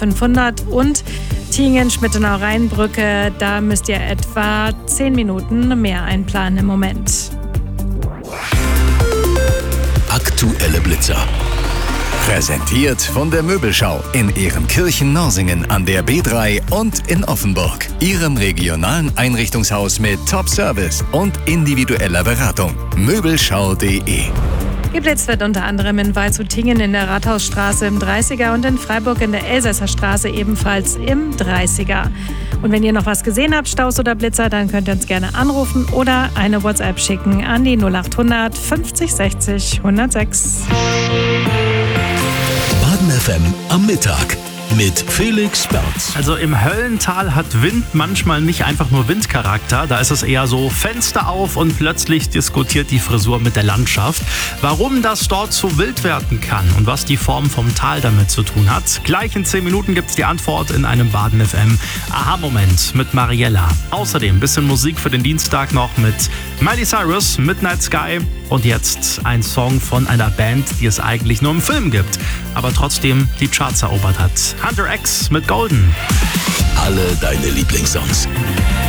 500 und Tingen-Schmittenau-Rheinbrücke, da müsst ihr etwa 10 Minuten mehr einplanen im Moment. Aktuelle Blitzer. Präsentiert von der Möbelschau in Ehrenkirchen-Norsingen an der B3 und in Offenburg. Ihrem regionalen Einrichtungshaus mit Top-Service und individueller Beratung. Möbelschau.de. Geblitzt wird unter anderem in Waldshut-Tingen in der Rathausstraße im 30er und in Freiburg in der Elsässer Straße ebenfalls im 30er. Und wenn ihr noch was gesehen habt, Staus oder Blitzer, dann könnt ihr uns gerne anrufen oder eine WhatsApp schicken an die 0800 50 60 106. Baden FM am Mittag mit Felix Berz. Also im Höllental hat Wind manchmal nicht einfach nur Windcharakter, da ist es eher so Fenster auf und plötzlich diskutiert die Frisur mit der Landschaft. Warum das dort so wild werden kann und was die Form vom Tal damit zu tun hat. Gleich in 10 Minuten gibt's die Antwort in einem Baden FM Aha-Moment mit Mariella. Außerdem ein bisschen Musik für den Dienstag noch mit Miley Cyrus, Midnight Sky und jetzt ein Song von einer Band, die es eigentlich nur im Film gibt, aber trotzdem die Charts erobert hat. Hunter X mit Golden. Alle deine Lieblingssongs.